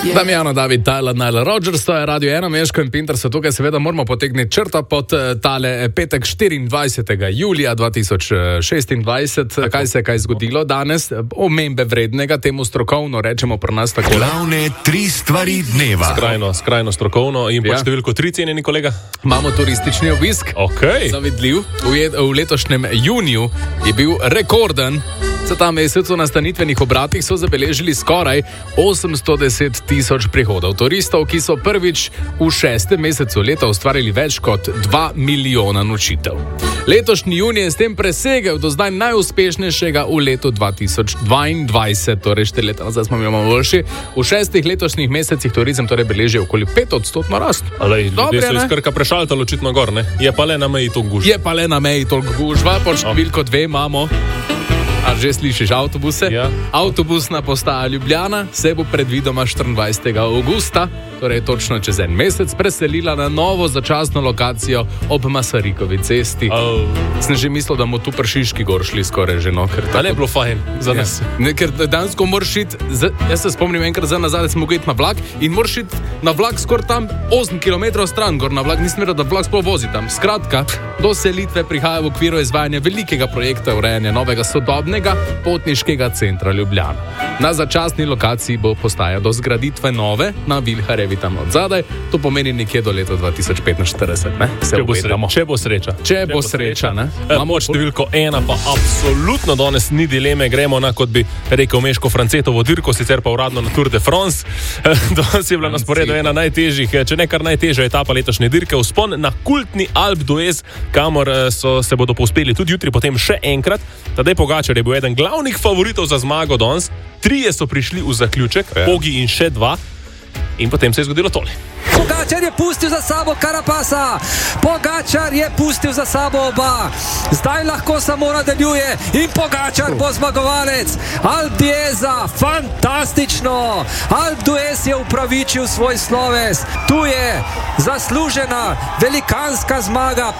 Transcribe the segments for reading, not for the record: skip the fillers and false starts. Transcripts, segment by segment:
Damjano, David, Tyler, Nile Rodgers, to je Radio 1, Meško in Pinter so tukaj, seveda moramo potegniti črto pod tale petek 24. julija 2026. Kaj se je zgodilo danes? Omembe vrednega, temu strokovno rečemo pri nas tako. Glavne 3 stvari dneva. Skrajno strokovno in pod številko 3, cenjeni kolega. Imamo turistični obisk. Okay. Zavidljiv. V letošnjem juniju je bil rekorden. Za ta mesec v nastanitvenih obratih so zabeležili skoraj 810 tisoč prihodov turistov, ki so prvič v 6. mesecu leta ustvarili več kot 2 milijona nočitev. Letošnji junij je s tem presegel do zdaj najuspešnejšega v letu 2022, torej 4 leta nazaj smo imeli boljši. V 6 letošnjih mesecih turizem torej beleži okoli 5% rast. Ljudje so iz Krka prešaltali očitno gor, ne? Je pa le na meji toliko gužva. Pod številko 2 imamo. A že slišiš avtobuse? Ja. Avtobusna postaja Ljubljana se bo predvidoma 24. avgusta, torej točno čez en mesec, preselila na novo začasno lokacijo ob Masarikovi cesti. Sem že mislil, da bomo tu pri Šiški gor šli skoraj že no. Ali je bilo fajn za nas? Ja. Ker dansko moraš iti, jaz se spomnim enkrat za nazaj, smo mogli iti na vlak in moraš iti na vlak skoraj tam 8 km stran gor na vlak, nisem vedel, da vlak sploh vozi tam. Skratka, do selitve prihaja v okviru izvajanja velikega projekta urejanja novega sodobnega potniškega centra Ljubljana. Na začasni lokaciji bo postaja do zgraditve nove na Vilharjevi tam od zadaj, to pomeni nekje do leta 2045, ne? Če bo sreča. Ne? Imamo številko 1, pa absolutno danes ni dileme, gremo na, kot bi rekel Meško, Francetovo dirko, sicer pa uradno na Tour de France. Danes je bila na sporedu ena najtežjih, če ne kar najtežja etapa letošnje dirke, vzpon na kultni Alpe d'Huez, kamor se bodo povzpeli tudi jutri, potem še enkrat. Tadej Pogačar je bil eden glavnih favoritov za zmago danes. 3 so prišli v zaključek, Pogi in še 2. In potem se je zgodilo tole. Pogačar je pustil za sabo Carapasa. Pogačar je pustil za sabo oba. Zdaj lahko samo nadaljuje in Pogačar bo zmagovalec. Alpe d'Hueza, fantastično. Alpe d'Huez je upravičil svoj sloves. Tu je zaslužena velikanska zmaga.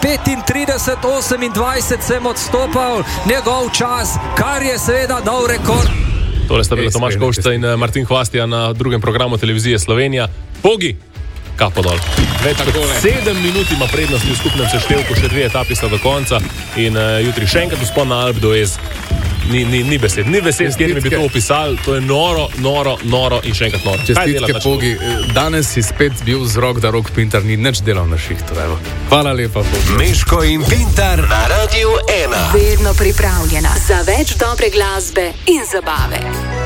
35-28 sem odstopal njegov čas, kar je seveda nov rekord. Tole sta bila Tomaž Kovšca in Martin Hvastija na drugem programu televizije Slovenija. Pogi, kapo dol. 7 minut ima prednosti v skupnem seštevku, še 2 etapi sta do konca in jutri še enkrat vzpon na Alpe d'Huez. Ni besed, s katerimi bi to opisali. To je noro in še enkrat noro. Čestitke, Pogi. Danes si spet bil z rok, da Rok Pintar ni nič delal na šihtu. Hvala lepa, Pogi. Meško in Pintar na Radio 1. Vedno pripravljena za več dobre glasbe in zabave.